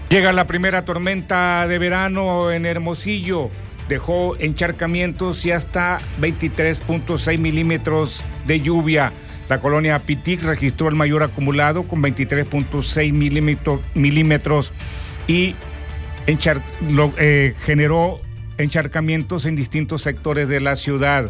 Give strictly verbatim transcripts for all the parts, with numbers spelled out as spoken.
Llega la primera tormenta de verano en Hermosillo. Dejó encharcamientos y hasta veintitrés punto seis milímetros de lluvia. La colonia Pitic registró el mayor acumulado con veintitrés punto seis milímetros y enchar, lo, eh, generó encharcamientos en distintos sectores de la ciudad.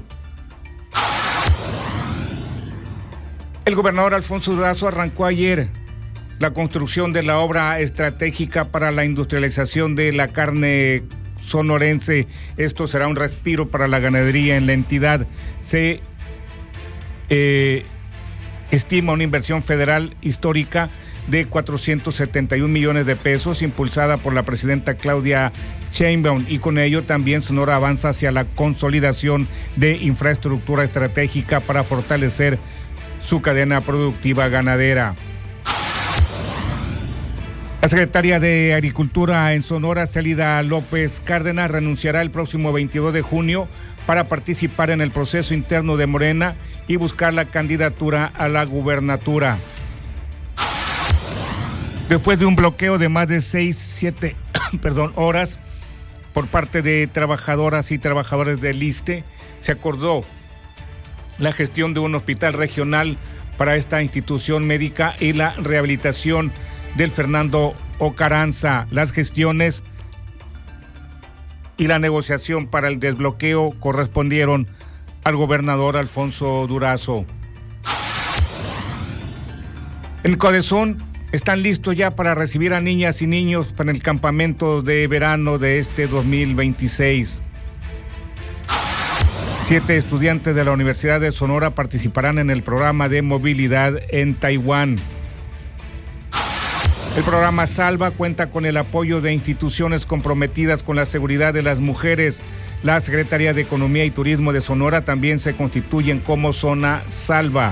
El gobernador Alfonso Durazo arrancó ayer la construcción de la obra estratégica para la industrialización de la carne sonorense. Esto será un respiro para la ganadería en la entidad. Se eh, estima una inversión federal histórica de cuatrocientos setenta y un millones de pesos, impulsada por la presidenta Claudia Sheinbaum, y con ello también Sonora avanza hacia la consolidación de infraestructura estratégica para fortalecer su cadena productiva ganadera. La secretaria de Agricultura en Sonora, Célida López Cárdenas, renunciará el próximo veintidós de junio para participar en el proceso interno de Morena y buscar la candidatura a la gubernatura. Después de un bloqueo de más de seis, siete, perdón, horas por parte de trabajadoras y trabajadores del ISSSTE, se acordó la gestión de un hospital regional para esta institución médica y la rehabilitación del Fernando O. Carranza. Las gestiones y la negociación para el desbloqueo correspondieron al gobernador Alfonso Durazo. En Codesón están listos ya para recibir a niñas y niños para el campamento de verano de este dos mil veintiséis. Siete estudiantes de la Universidad de Sonora participarán en el programa de movilidad en Taiwán. El programa Salva cuenta con el apoyo de instituciones comprometidas con la seguridad de las mujeres. La Secretaría de Economía y Turismo de Sonora también se constituyen como zona Salva.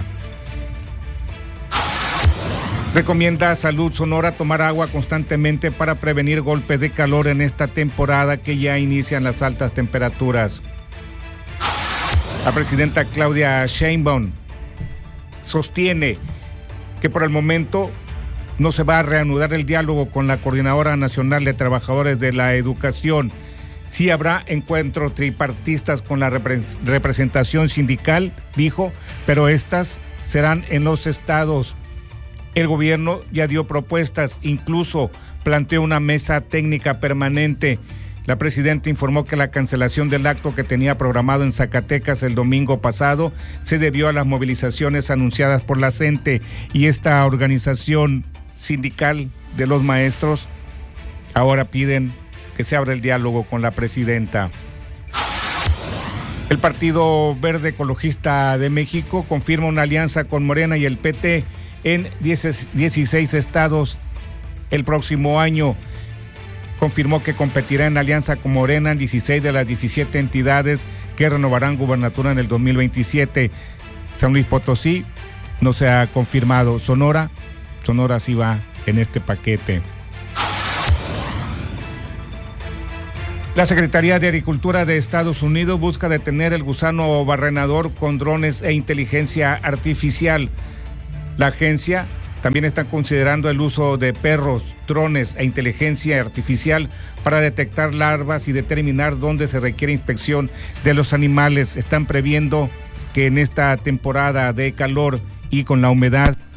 Recomienda a Salud Sonora tomar agua constantemente para prevenir golpes de calor en esta temporada que ya inician las altas temperaturas. La presidenta Claudia Sheinbaum sostiene que por el momento no se va a reanudar el diálogo con la Coordinadora Nacional de Trabajadores de la Educación. Sí habrá encuentros tripartistas con la repre- representación sindical, dijo, pero estas serán en los estados. El gobierno ya dio propuestas, incluso planteó una mesa técnica permanente. La presidenta informó que la cancelación del acto que tenía programado en Zacatecas el domingo pasado se debió a las movilizaciones anunciadas por la CENTE y esta organización sindical de los maestros ahora piden que se abra el diálogo con la presidenta. El Partido Verde Ecologista de México confirma una alianza con Morena y el P T en dieciséis estados el próximo año. Confirmó que competirá en alianza con Morena en dieciséis de las diecisiete entidades que renovarán gubernatura en el dos mil veintisiete. San Luis Potosí no se ha confirmado. Sonora, Sonora sí va en este paquete. La Secretaría de Agricultura de Estados Unidos busca detener el gusano barrenador con drones e inteligencia artificial. La agencia también está considerando el uso de perros, drones e inteligencia artificial para detectar larvas y determinar dónde se requiere inspección de los animales. Están previendo que en esta temporada de calor y con la humedad